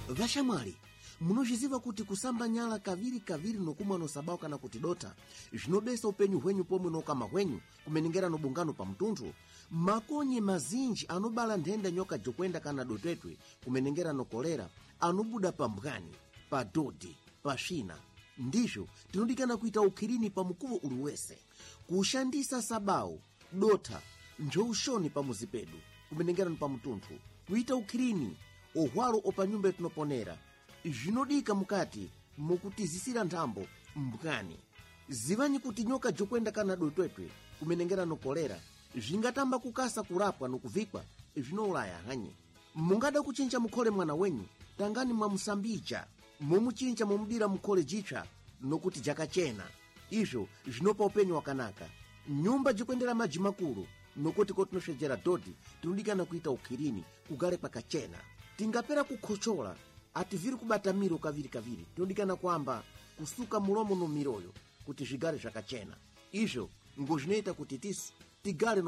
Vashamwali, munoziva kuti kusamba nyala kaviri nokumwa nosabawo kana kuti dota zvinobesa upenyu hwenyu pomwe nokama hwenyu kumenengera bungano pa mtunthu. Makonye mazinji anobala nthenda nyoka jokwenda kana dotwetwe kumenengera kolera anobuda pa mbwani, pa dodi, pa shina. Ndizvo tinodikana kuita ukhirini pa mukuvo uliwese, kushandisa sabawo, dota, njoushoni pa muzipedu kumenengera pa mtunthu, kuita ukhirini ohwalo opa nyumba tinoponera zvinodika mukati mukutizisira nthambo mbwani. Zivani kuti nyoka jokwenda kana dotwetwe kumenengera kolera zvingatamba kukasa kurapwa nokuvikwa zvinoulaya hanye. Mungada kuchinja mukhole mwana wenyu, tangani mwamusambija momuchinja momudira mukhole jitsva nokuti jakachena. Izvo zvinopa upenyu wakanaka. Nyumba jikwendera madzi makulu nokuti kotinosvedzera dodi tinodikana kuita ukhirini kugale pakachena. Tingapera kukhochola ativiri kubata miro kaviri tinodikana kwamba kusuka mulomo no miroyo kuti zvigale zvakachena. Izvo ngozvinoita kuti tisu tigale